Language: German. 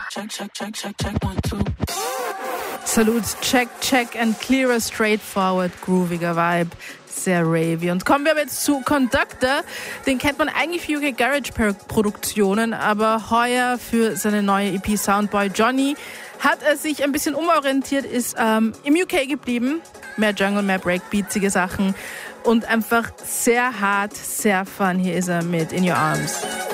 Salut, check and clearer, straightforward, grooviger Vibe. Sehr ravey. Und kommen wir aber jetzt zu Conductor. Den kennt man eigentlich für UK Garage Produktionen, aber heuer für seine neue EP Soundboy Johnny hat er sich ein bisschen umorientiert, ist im UK geblieben. Mehr Jungle, mehr Breakbeatsige Sachen und einfach sehr hart, sehr fun. Hier ist er mit In Your Arms.